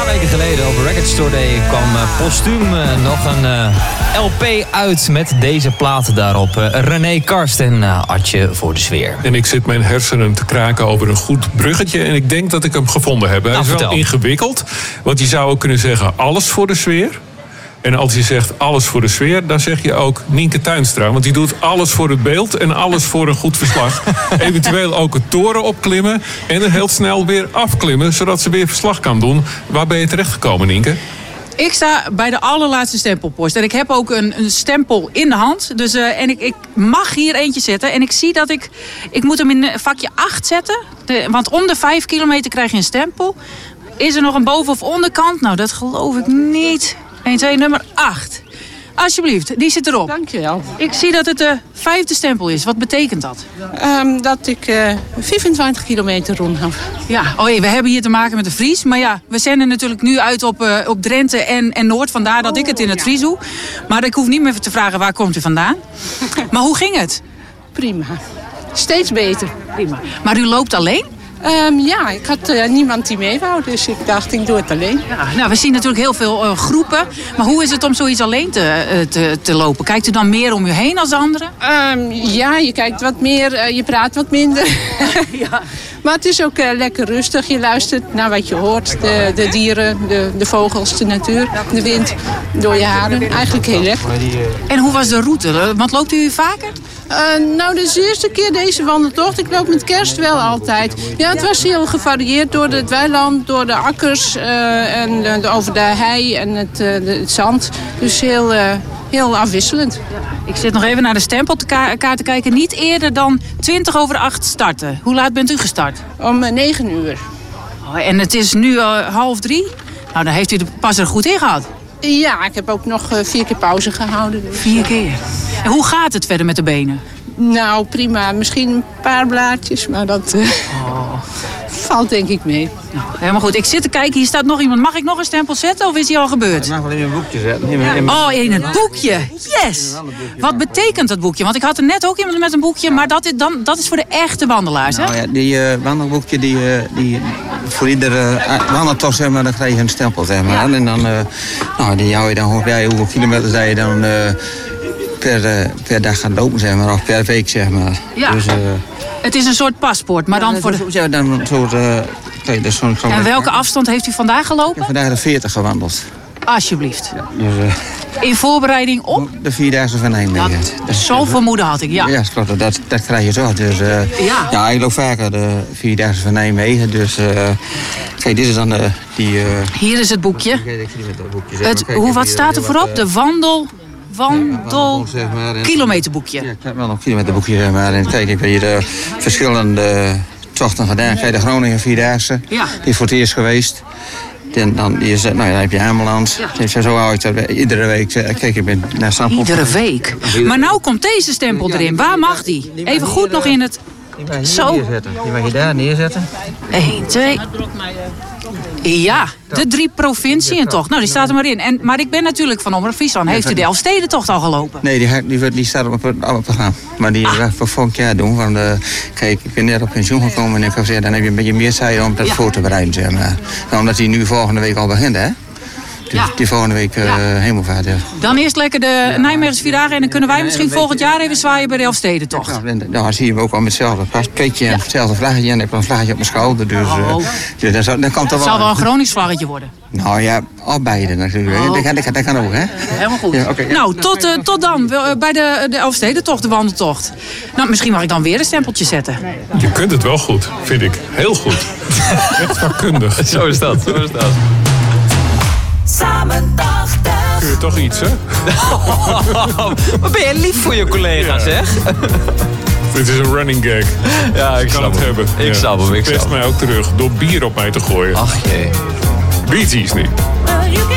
weken geleden op Record Store Day kwam postuum nog een LP uit met deze plaat daarop. René Karst en Atje voor de sfeer. En ik zit mijn hersenen te kraken over een goed bruggetje en ik denk dat ik hem gevonden heb. Hij is wel ingewikkeld, want je zou ook kunnen zeggen alles voor de sfeer. En als je zegt alles voor de sfeer, dan zeg je ook Nienke Tuinstra. Want die doet alles voor het beeld en alles voor een goed verslag. Eventueel ook een toren opklimmen en er heel snel weer afklimmen, zodat ze weer verslag kan doen. Waar ben je terechtgekomen, Nienke? Ik sta bij de allerlaatste stempelpost. En ik heb ook een stempel in de hand. Dus, en ik mag hier eentje zetten. En ik zie dat ik moet hem in vakje 8 zetten. Want om de 5 kilometer krijg je een stempel. Is er nog een boven- of onderkant? Nou, dat geloof ik niet. 1, 2, nummer 8. Alsjeblieft, die zit erop. Dankjewel. Ik zie dat het de 5e stempel is. Wat betekent dat? Dat ik 25 kilometer rond heb. Ja, we hebben hier te maken met de Fries. Maar ja, we zenden natuurlijk nu uit op Drenthe en Noord. Vandaar dat ik het in het Fries doe. Maar ik hoef niet meer te vragen waar komt u vandaan. Maar hoe ging het? Prima. Steeds beter. Prima. Maar u loopt alleen? Ja, ik had niemand die mee wou, dus ik dacht, ik doe het alleen. Ja, nou, we zien natuurlijk heel veel groepen. Maar hoe is het om zoiets alleen te lopen? Kijkt u dan meer om u heen als de anderen? Ja, je kijkt wat meer, je praat wat minder. Ja. Maar het is ook lekker rustig. Je luistert naar wat je hoort. De dieren, de vogels, de natuur, de wind door je haren. Eigenlijk heel lekker. En hoe was de route? Want loopt u vaker? Nou, dit is de eerste keer deze wandeltocht. Ik loop met kerst wel altijd. Ja, het was heel gevarieerd door het weiland, door de akkers en over de hei en het zand. Dus heel afwisselend. Ik zit nog even naar de stempelkaart te kijken. Niet eerder dan 8:20 starten. Hoe laat bent u gestart? Om 9 uur. Oh, en het is nu 2:30? Nou, dan heeft u de pas er goed in gehad. Ja, ik heb ook nog 4 keer pauze gehouden. Dus. 4 keer? En hoe gaat het verder met de benen? Nou, prima. Misschien een paar blaadjes, maar dat valt denk ik mee. Nou, helemaal goed. Ik zit te kijken, hier staat nog iemand. Mag ik nog een stempel zetten of is die al gebeurd? Ik mag wel in een boekje zetten. In het boekje. Yes! Wat betekent dat boekje? Want ik had er net ook iemand met een boekje, maar dat is voor de echte wandelaars, hè? Nou ja, die wandelboekje, die voor iedere wandeltocht, zeg maar, dan krijg je een stempel, zeg maar. Ja. En dan, die hou je dan gewoon bij hoeveel kilometer dat je dan per dag gaat lopen, zeg maar, of per week, zeg maar. Ja. Dus, het is een soort paspoort, maar dan voor de... Ja, dan een soort... En welke afstand heeft u vandaag gelopen? Ik heb vandaag de 40 gewandeld. Alsjeblieft. Ja, dus, in voorbereiding op? De 4-daagse van Nijmegen. Zo vermoeden had ik, ja. Ja, klopt. Dat krijg je zo. Dus, ja, ik loop vaker de 4-daagse van Nijmegen. Dus kijk, dit is dan die... Hier is het boekje. Wat staat er voorop? De kilometerboekje. Ja, ik heb wel een kilometerboekje, zeg maar. En kijk, ik heb hier de verschillende tochten gedaan. Kijk, de Groningen 4-daagse. Ja. Die is voor het eerst geweest. Dan heb je Ameland. Ja. Zo hou ik dat iedere week. Kijk, ik ben naar Zandvoort. Iedere week? Maar nou komt deze stempel erin. Waar mag die? Even goed nog in het... Zo. Die mag je daar neerzetten. 1, 2... Ja, de 3 provinciëntocht. Nou, die staat er maar in. Maar ik ben natuurlijk van Omroep Friesland. Heeft u de Elfstedentocht al gelopen? Nee, die staat op het programma. Maar die wil ik voor volgend jaar doen. Want kijk, ik ben net op pensioen gekomen. En ik heb gezegd, dan heb je een beetje meer tijd om dat voor te bereiden. Zeg maar. Nou, omdat die nu volgende week al begint, hè? Dus die volgende week hemelvaart. Ja. Dan eerst lekker de Nijmeegse 4 dagen. En dan kunnen wij misschien volgend jaar even zwaaien bij de Elfstedentocht. Ja, dan zie je me ook al met hetzelfde petje en hetzelfde vlaggetje. En ik heb een vlaggetje op mijn schouder. Dus dan komt het zal wel een Gronings vlaggetje worden. Nou ja, al beide natuurlijk. Dat kan ook, hè? Helemaal goed. Ja, okay. Nou, tot dan. Bij de Elfstedentocht, de wandeltocht. Nou, misschien mag ik dan weer een stempeltje zetten. Je kunt het wel goed, vind ik. Heel goed. Echt vakkundig. Zo is dat. Samen 80. Kun je toch iets, hè? Wat ben je lief voor je collega's, zeg? Dit is een running gag. Ja, ik kan het hebben. Ik snap hem. Best mij ook terug door bier op mij te gooien. Ach jee. Bee Gees niet.